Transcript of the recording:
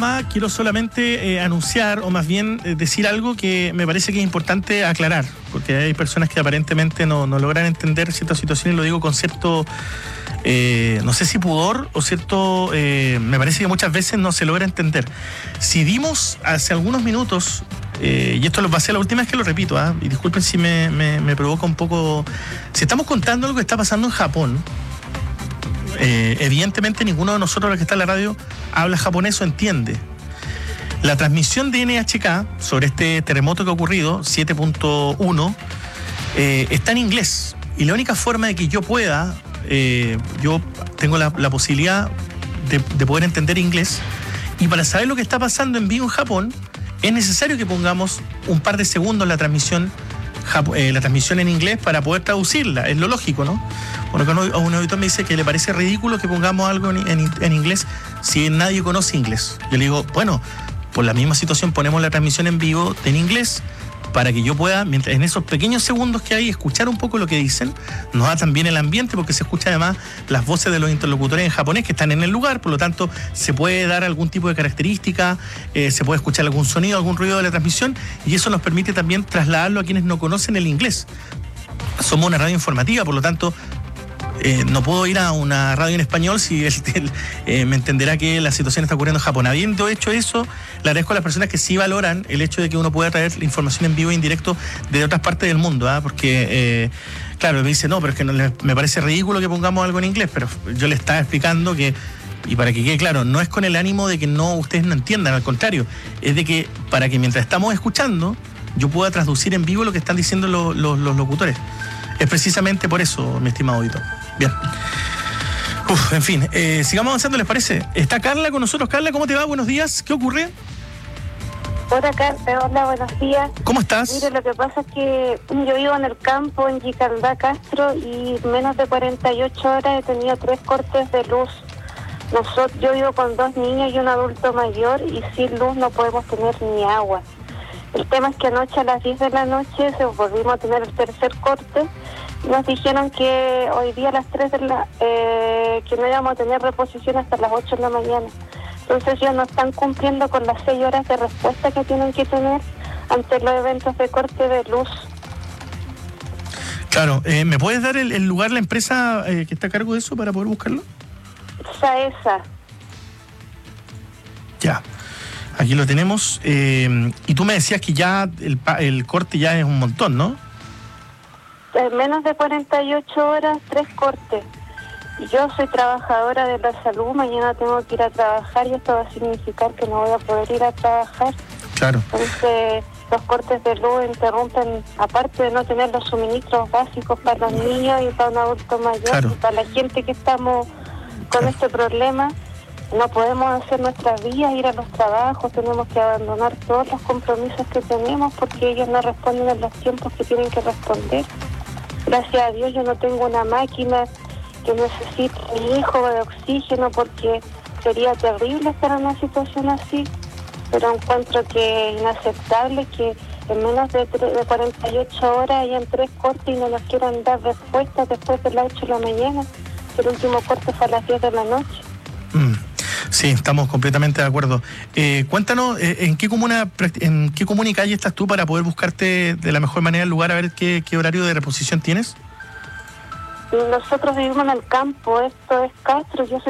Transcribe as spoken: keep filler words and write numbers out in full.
Quiero solamente eh, anunciar, o más bien eh, decir algo que me parece que es importante aclarar, porque hay personas que aparentemente no, no logran entender ciertas situaciones, y lo digo con cierto, eh, no sé si pudor o cierto, eh, me parece que muchas veces no se logra entender. Si dimos hace algunos minutos, eh, y esto lo pasé la última vez que lo repito, ¿eh? y disculpen si me, me, me provoca un poco, si estamos contando algo que está pasando en Japón, Eh, evidentemente ninguno de nosotros, los que está en la radio, habla japonés o entiende. La transmisión de N H K sobre este terremoto que ha ocurrido, siete punto uno, eh, está en inglés. Y la única forma de que yo pueda, eh, yo tengo la, la posibilidad de, de poder entender inglés, y para saber lo que está pasando en vivo en Japón, es necesario que pongamos un par de segundos la transmisión Eh, la transmisión en inglés para poder traducirla. Es lo lógico, ¿no? Bueno, que un auditor me dice que le parece ridículo que pongamos algo en, en, en inglés si nadie conoce inglés. Yo le digo, bueno, por la misma situación ponemos la transmisión en vivo en inglés para que yo pueda, mientras en esos pequeños segundos que hay, escuchar un poco lo que dicen. Nos da también el ambiente, porque se escucha además las voces de los interlocutores en japonés que están en el lugar, por lo tanto se puede dar algún tipo de característica, eh, se puede escuchar algún sonido, algún ruido de la transmisión, y eso nos permite también trasladarlo a quienes no conocen el inglés. Somos una radio informativa, por lo tanto Eh, no puedo ir a una radio en español si él, él eh, me entenderá que la situación está ocurriendo en Japón. Habiendo hecho eso, le agradezco a las personas que sí valoran el hecho de que uno pueda traer la información en vivo e indirecto de otras partes del mundo, ¿eh? Porque, eh, claro, me dice, no, pero es que no, me parece ridículo que pongamos algo en inglés, pero yo le estaba explicando que, y para que quede claro, no es con el ánimo de que no ustedes no entiendan, al contrario, es de que para que mientras estamos escuchando, yo pueda traducir en vivo lo que están diciendo los, los, los locutores. Es precisamente por eso, mi estimado auditor. Bien. Uf, en fin, eh, sigamos avanzando, ¿les parece? Está Carla con nosotros. Carla, ¿cómo te va? Buenos días. ¿Qué ocurre? Hola, Carla. Hola, buenos días. ¿Cómo estás? Mire, lo que pasa es que yo vivo en el campo, en Yicaldá, Castro, y menos de cuarenta y ocho horas he tenido tres cortes de luz. Nosotros, yo vivo con dos niños y un adulto mayor, y sin luz no podemos tener ni agua. El tema es que anoche a las diez de la noche se volvimos a tener el tercer corte. Nos dijeron que hoy día a las tres de la eh, que no íbamos a tener reposición hasta las ocho de la mañana. Entonces ellos no están cumpliendo con las seis horas de respuesta que tienen que tener ante los eventos de corte de luz. Claro, eh, ¿me puedes dar el, el lugar, la empresa eh, que está a cargo de eso para poder buscarlo? Saesa. Ya, aquí lo tenemos. Eh, y tú me decías que ya el, el corte ya es un montón, ¿no? En menos de cuarenta y ocho horas, tres cortes. Yo soy trabajadora de la salud, mañana tengo que ir a trabajar y esto va a significar que no voy a poder ir a trabajar. Claro. Entonces, los cortes de luz interrumpen, aparte de no tener los suministros básicos para los niños y para un adulto mayor, claro, y para la gente que estamos con claro. este problema, no podemos hacer nuestras vías, ir a los trabajos, tenemos que abandonar todos los compromisos que tenemos porque ellos no responden en los tiempos que tienen que responder. Gracias a Dios yo no tengo una máquina que necesite mi hijo de oxígeno porque sería terrible estar en una situación así, pero encuentro que es inaceptable que en menos de, de cuarenta y ocho horas hayan tres cortes y no nos quieran dar respuestas después de las ocho de la mañana. El último corte fue a las diez de la noche. Mm. Sí, estamos completamente de acuerdo. Eh, cuéntanos, eh, ¿en qué comuna en qué comuna y calle estás tú para poder buscarte de la mejor manera el lugar, a ver qué, qué horario de reposición tienes? Nosotros vivimos en el campo, esto es Castro, yo soy